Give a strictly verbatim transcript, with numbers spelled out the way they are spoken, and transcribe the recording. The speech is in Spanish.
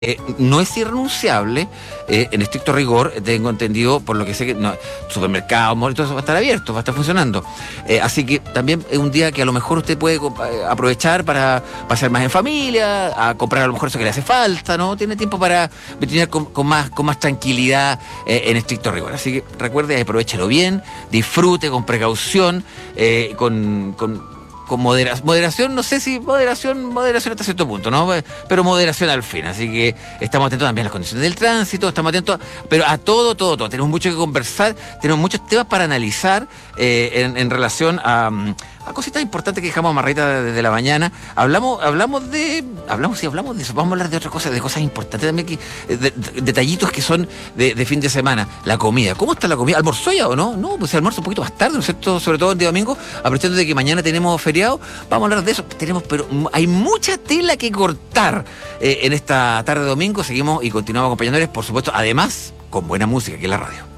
Eh, no es irrenunciable, eh, en estricto rigor, tengo entendido, por lo que sé que no, supermercados, malls, todo eso va a estar abierto, va a estar funcionando. Eh, así que también es un día que a lo mejor usted puede eh, aprovechar para pasar más en familia, a comprar a lo mejor eso que le hace falta, ¿no? Tiene tiempo para tener con, con, más, con más tranquilidad eh, en estricto rigor. Así que recuerde, aprovechelo bien, disfrute con precaución, eh, con... con con moderación, moderación, no sé si moderación, moderación hasta cierto punto, ¿no? Pero moderación al fin, así que estamos atentos también a las condiciones del tránsito, estamos atentos, a, pero a todo, todo, todo. Tenemos mucho que conversar, tenemos muchos temas para analizar eh, en, en relación a, a cositas importantes que dejamos amarraditas desde la mañana. Hablamos, hablamos de, hablamos, sí, hablamos de eso, vamos a hablar de otras cosas, de cosas importantes también, que, de, de, detallitos que son de, de fin de semana. La comida, ¿cómo está la comida? ¿Almorzó ya o no? No, pues el almuerzo un poquito más tarde, ¿no es cierto? Sobre todo el día domingo, aprovechando de que mañana tenemos feriado. Vamos a hablar de eso. Tenemos, pero hay mucha tela que cortar eh, en esta tarde de domingo. Seguimos y continuamos acompañándoles, por supuesto, además, con buena música aquí en la radio.